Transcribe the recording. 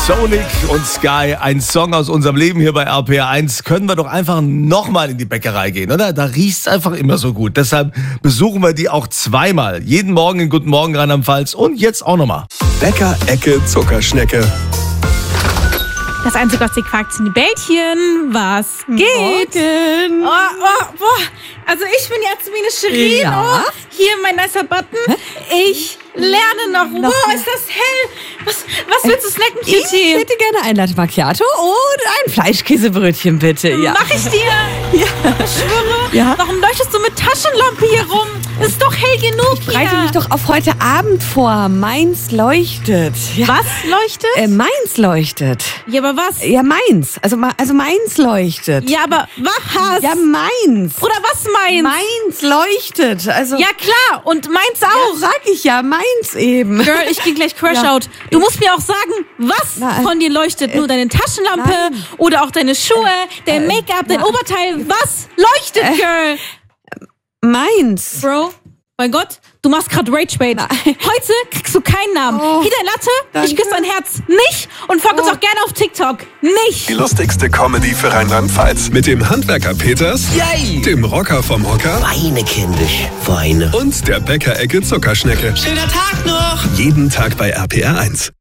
Sonic und Sky, ein Song aus unserem Leben hier bei RPR1. Können wir doch einfach nochmal in die Bäckerei gehen, oder? Da riecht's einfach immer so gut. Deshalb besuchen wir die auch zweimal. Jeden Morgen in Guten Morgen Rheinland-Pfalz und jetzt auch nochmal. Bäcker-Ecke Zuckerschnecke. Das einzige Quarkchen, die Bällchen, was geht? Morgen. Boah. Also ich bin Jasmine Shirin. Ja? Oh, hier mein nicer Button. Ich lerne noch. Wow, ist das hell. Was willst du snacken, Ich Cutie? hätte gerne ein Latte Macchiato und ein Fleischkäsebrötchen, bitte. Ja. Mach ich dir? Ja. Ich schwöre. Ja. Warum leuchtest du mit Taschenlampe hier rum? Ist doch hell genug Ich bereite hier. mich doch auf heute Abend vor. Mainz leuchtet. Ja. Was leuchtet? Mainz leuchtet. Ja, aber was? Ja, Mainz. Also Mainz leuchtet. Ja, aber was? Ja, Mainz. Oder was meinst? Mainz leuchtet. Also Ja, klar. Und meins auch. ja, sag ich ja, Mainz eben. Girl, ich gehe gleich Crash Ja. out. Du musst mir auch sagen, was Nein. von dir leuchtet. Nur deine Taschenlampe Nein. oder auch deine Schuhe, dein Make-up, dein nein. Oberteil. Was leuchtet, Girl? Mainz. Bro, mein Gott, du machst gerade Ragebait. Heute kriegst du keinen Namen. Oh, Hier dein Latte, danke. ich küsse dein Herz. Nicht und folg uns auch gerne auf TikTok. Nicht. Die lustigste Comedy für Rheinland-Pfalz. Mit dem Handwerker Peters, Yay! dem Rocker vom Hocker Weine, kindisch, Weine. und der Bäcker-Ecke Zuckerschnecke. Schöner Tag noch! Jeden Tag bei RPR1.